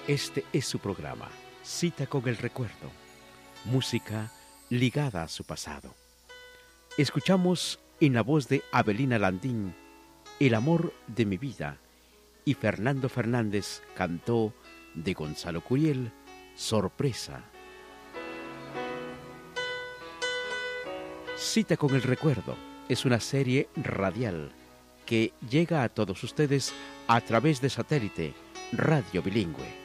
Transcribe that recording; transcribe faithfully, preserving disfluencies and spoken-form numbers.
Este es su programa, Cita con el Recuerdo, música ligada a su pasado. Escuchamos en la voz de Abelina Landín, El amor de mi vida, y Fernando Fernández cantó de Gonzalo Curiel, Sorpresa. Cita con el Recuerdo es una serie radial que llega a todos ustedes a través de satélite Radio Bilingüe.